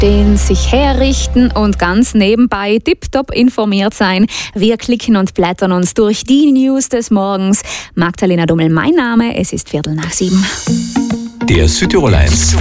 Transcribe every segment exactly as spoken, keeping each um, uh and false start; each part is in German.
aufstehen, sich herrichten und ganz nebenbei tipptopp informiert sein. Wir klicken und blättern uns durch die News des Morgens. Magdalena Dummel, mein Name, es ist Viertel nach sieben. Der Südtirol eins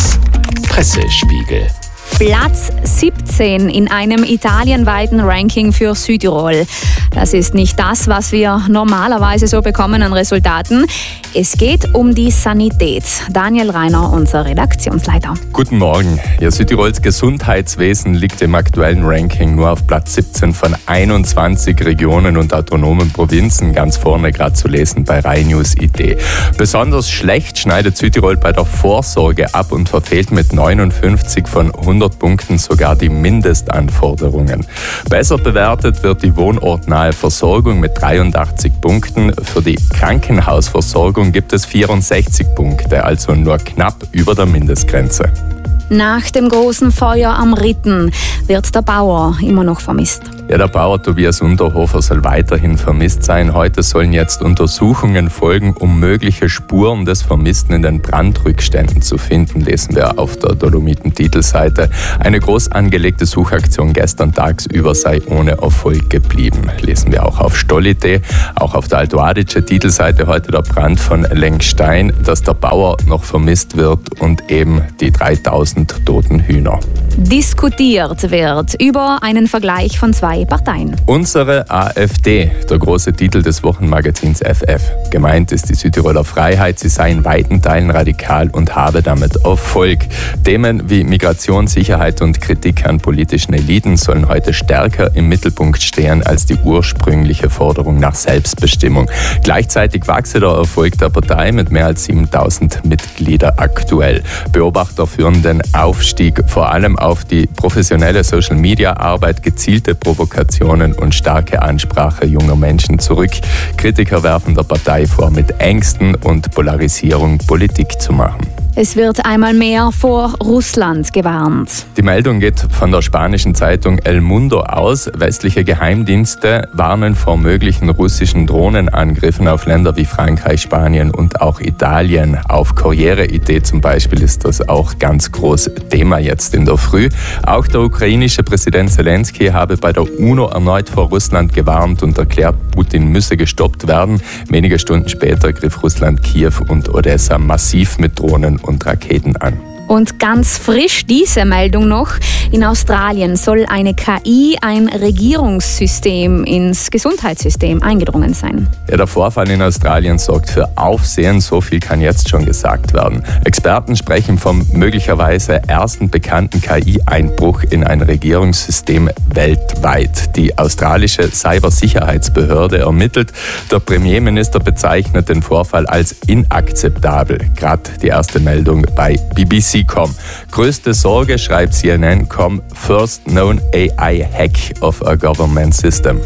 Pressespiegel. Platz siebzehn in einem italienweiten Ranking für Südtirol. Das ist nicht das, was wir normalerweise so bekommen an Resultaten. Es geht um die Sanität. Daniel Reiner, unser Redaktionsleiter. Guten Morgen. Ja, Südtirols Gesundheitswesen liegt im aktuellen Ranking nur auf Platz siebzehn von einundzwanzig Regionen und autonomen Provinzen. Ganz vorne gerade zu lesen bei Rai News I D. Besonders schlecht schneidet Südtirol bei der Vorsorge ab und verfehlt mit neunundfünfzig von hundert Punkten sogar die Mindestanforderungen. Besser bewertet wird die wohnortnahe Versorgung mit dreiundachtzig Punkten. Für die Krankenhausversorgung gibt es vierundsechzig Punkte, also nur knapp über der Mindestgrenze. Nach dem großen Feuer am Ritten wird der Bauer immer noch vermisst. Ja, der Bauer Tobias Unterhofer soll weiterhin vermisst sein. Heute sollen jetzt Untersuchungen folgen, um mögliche Spuren des Vermissten in den Brandrückständen zu finden, lesen wir auf der Dolomiten-Titelseite. Eine groß angelegte Suchaktion gestern tagsüber sei ohne Erfolg geblieben, lesen wir auch auf Stolite. Auch auf der Alto-Adige-Titelseite heute der Brand von Lenkstein, dass der Bauer noch vermisst wird und eben die dreitausend toten Hühner. Diskutiert wird über einen Vergleich von zwei Parteien. Unsere AfD, der große Titel des Wochenmagazins F F. Gemeint ist die Südtiroler Freiheit, sie sei in weiten Teilen radikal und habe damit Erfolg. Themen wie Migration, Sicherheit und Kritik an politischen Eliten sollen heute stärker im Mittelpunkt stehen als die ursprüngliche Forderung nach Selbstbestimmung. Gleichzeitig wachse der Erfolg der Partei mit mehr als siebentausend Mitglieder aktuell. Beobachter führen den Aufstieg vor allem auf die professionelle Social-Media-Arbeit, gezielte Provokationen und starke Ansprache junger Menschen zurück. Kritiker werfen der Partei vor, mit Ängsten und Polarisierung Politik zu machen. Es wird einmal mehr vor Russland gewarnt. Die Meldung geht von der spanischen Zeitung El Mundo aus. Westliche Geheimdienste warnen vor möglichen russischen Drohnenangriffen auf Länder wie Frankreich, Spanien und auch Italien. Auf Corriere-Idee zum Beispiel ist das auch ganz groß Thema jetzt in der Früh. Auch der ukrainische Präsident Zelensky habe bei der UNO erneut vor Russland gewarnt und erklärt, Putin müsse gestoppt werden. Wenige Stunden später griff Russland Kiew und Odessa massiv mit Drohnen und Raketen an. Und ganz frisch diese Meldung noch. In Australien soll eine K I, ein Regierungssystem, ins Gesundheitssystem eingedrungen sein. Ja, der Vorfall in Australien sorgt für Aufsehen, so viel kann jetzt schon gesagt werden. Experten sprechen vom möglicherweise ersten bekannten K I-Einbruch in ein Regierungssystem weltweit. Die australische Cybersicherheitsbehörde ermittelt. Der Premierminister bezeichnet den Vorfall als inakzeptabel. Gerade die erste Meldung bei B B C. Größte Sorge, schreibt C N N Punkt com, First Known A I Hack of a Government System.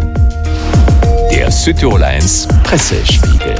Der Südtirol eins Pressespiegel.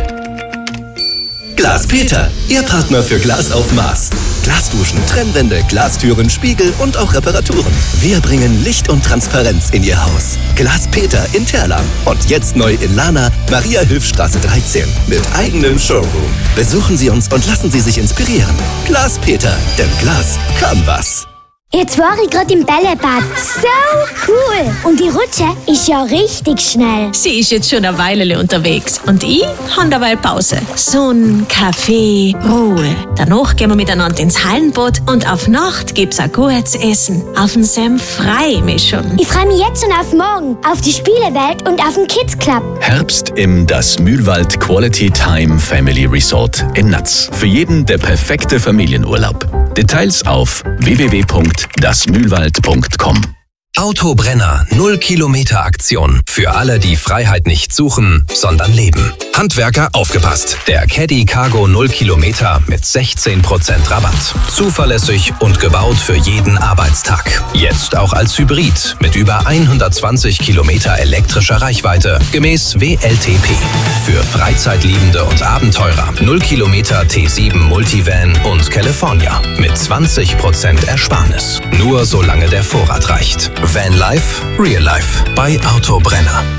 Glas Peter, Ihr Partner für Glas auf Maß. Glasduschen, Trennwände, Glastüren, Spiegel und auch Reparaturen. Wir bringen Licht und Transparenz in Ihr Haus. Glas Peter in Terlan und jetzt neu in Lana, Maria-Hilf-Straße dreizehn mit eigenem Showroom. Besuchen Sie uns und lassen Sie sich inspirieren. Glas Peter, denn Glas kann was. Jetzt war ich gerade im Bällebad. So cool! Und die Rutsche ist ja richtig schnell. Sie ist jetzt schon eine Weile unterwegs und ich habe dabei Pause. Sonne, Kaffee, Ruhe. Danach gehen wir miteinander ins Hallenbad und auf Nacht gibt's ein gutes Essen. Auf den Senf freue ich mich schon. Ich freue mich jetzt schon auf morgen, auf die Spielewelt und auf den Kids Club. Herbst im Das Mühlwald Quality Time Family Resort in Natz. Für jeden der perfekte Familienurlaub. Details auf w w w punkt das mühlwald punkt com. Autobrenner null Kilometer Aktion. Für alle, die Freiheit nicht suchen, sondern leben. Handwerker, aufgepasst. Der Caddy Cargo null Kilometer mit sechzehn Prozent Rabatt. Zuverlässig und gebaut für jeden Arbeitstag. Jetzt auch als Hybrid mit über hundertzwanzig Kilometer elektrischer Reichweite. Gemäß W L T P. Für Freizeitliebende und Abenteurer. null Kilometer T sieben Multivan und California. Mit zwanzig Prozent Ersparnis. Nur solange der Vorrat reicht. Vanlife, Real Life bei Autobrenner.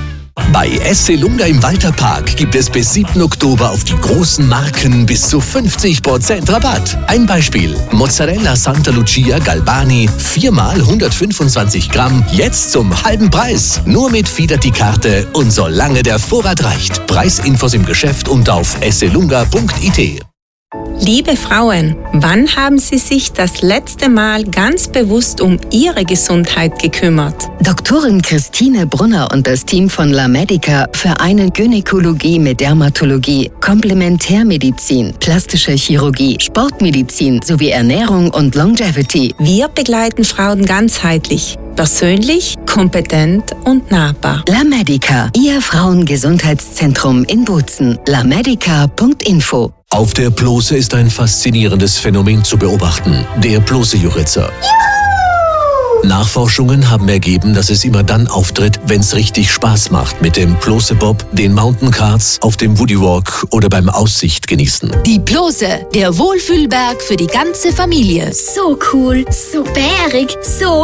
Bei Esselunga im Walterpark gibt es bis siebten Oktober auf die großen Marken bis zu fünfzig Prozent Rabatt. Ein Beispiel: Mozzarella Santa Lucia Galbani, viermal hundertfünfundzwanzig Gramm, jetzt zum halben Preis. Nur mit Fidat-Karte und solange der Vorrat reicht. Preisinfos im Geschäft und auf esselunga punkt it. Liebe Frauen, wann haben Sie sich das letzte Mal ganz bewusst um Ihre Gesundheit gekümmert? Doktorin Christine Brunner und das Team von La Medica vereinen Gynäkologie mit Dermatologie, Komplementärmedizin, plastische Chirurgie, Sportmedizin sowie Ernährung und Longevity. Wir begleiten Frauen ganzheitlich, persönlich, kompetent und nahbar. La Medica, Ihr Frauengesundheitszentrum in Bozen. la medica punkt info. Auf der Plose ist ein faszinierendes Phänomen zu beobachten: der Plose-Juchzer. Nachforschungen haben ergeben, dass es immer dann auftritt, wenn es richtig Spaß macht mit dem Plose-Bob, den Mountain Cards, auf dem Woody Walk oder beim Aussicht genießen. Die Plose, der Wohlfühlberg für die ganze Familie. So cool, so bärig, so...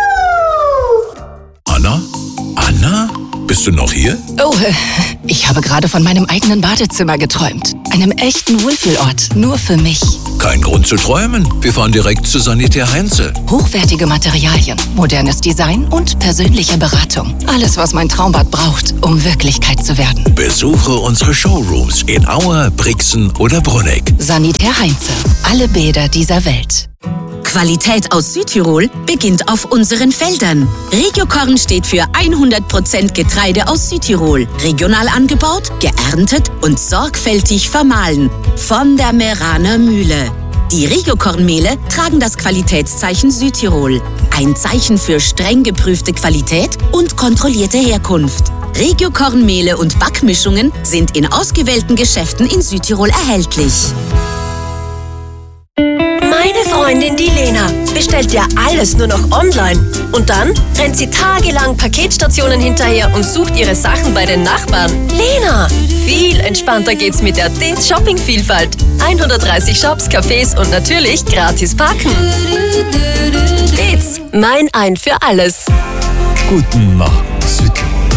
Anna? Anna? Bist du noch hier? Oh, ich habe gerade von meinem eigenen Badezimmer geträumt. Einem echten Wohlfühlort, nur für mich. Kein Grund zu träumen. Wir fahren direkt zu Sanitär Heinze. Hochwertige Materialien, modernes Design und persönliche Beratung. Alles, was mein Traumbad braucht, um Wirklichkeit zu werden. Besuche unsere Showrooms in Auer, Brixen oder Brunegg. Sanitär Heinze. Alle Bäder dieser Welt. Qualität aus Südtirol beginnt auf unseren Feldern. Regiokorn steht für hundert Prozent Getreide aus Südtirol. Regional angebaut, geerntet und sorgfältig vermahlen. Von der Meraner Mühle. Die Regiokornmehle tragen das Qualitätszeichen Südtirol. Ein Zeichen für streng geprüfte Qualität und kontrollierte Herkunft. Regiokornmehle und Backmischungen sind in ausgewählten Geschäften in Südtirol erhältlich. Meine Freundin, die Lena, bestellt ja alles nur noch online. Und dann rennt sie tagelang Paketstationen hinterher und sucht ihre Sachen bei den Nachbarn. Lena, viel entspannter geht's mit der D E Z Shopping-Vielfalt. hundertdreißig Shops, Cafés und natürlich gratis parken. D E Z, mein Ein für alles. Guten Morgen.